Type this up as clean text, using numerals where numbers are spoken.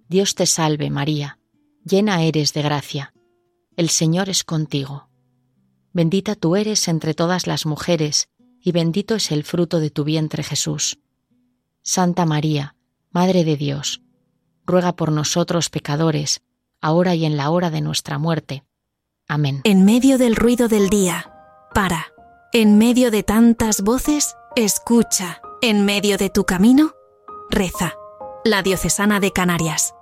Dios te salve, María, llena eres de gracia. El Señor es contigo. Bendita tú eres entre todas las mujeres, y bendito es el fruto de tu vientre, Jesús. Santa María, Madre de Dios, ruega por nosotros pecadores, ahora y en la hora de nuestra muerte. Amén. En medio del ruido del día, para. En medio de tantas voces, escucha. En medio de tu camino, reza. La Diocesana de Canarias.